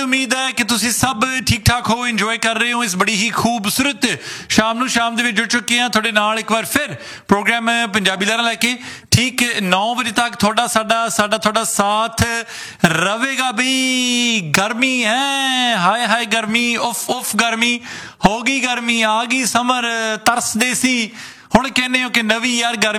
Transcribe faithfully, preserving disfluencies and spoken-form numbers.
ਉਮੀਦ ਹੈ ਕਿ ਤੁਸੀਂ ਸਭ ਠੀਕ ਠਾਕ ਹੋ, ਇੰਜੋਏ ਕਰ ਰਹੇ ਹੋ ਇਸ ਬੜੀ ਹੀ ਖੂਬਸੂਰਤ ਸ਼ਾਮ ਨੂੰ। ਸ਼ਾਮ ਦੇ ਵਿੱਚ ਜੁੜ ਚੁੱਕੇ ਹਾਂ ਤੁਹਾਡੇ ਨਾਲ ਇੱਕ ਵਾਰ ਫਿਰ ਪ੍ਰੋਗਰਾਮ ਪੰਜਾਬੀ ਲਹਿਰਾਂ ਲੈ ਕੇ। ਠੀਕ ਨੌ ਵਜੇ ਤੱਕ ਤੁਹਾਡਾ ਸਾਡਾ ਸਾਡਾ ਤੁਹਾਡਾ ਸਾਥ ਰਵੇਗਾ ਬਈ। ਗਰਮੀ ਹੈ, ਹਾਏ ਹਾਏ ਗਰਮੀ, ਉਫ ਉਫ ਗਰਮੀ ਹੋ ਗਈ, ਗਰਮੀ ਆ ਗਈ, ਸਮਰ ਤਰਸਦੇ ਸੀ, ਹੁਣ ਕਹਿੰਦੇ ਹੋ ਕਿ ਨਵੀਂ ਯਾਰ ਗਰਮੀ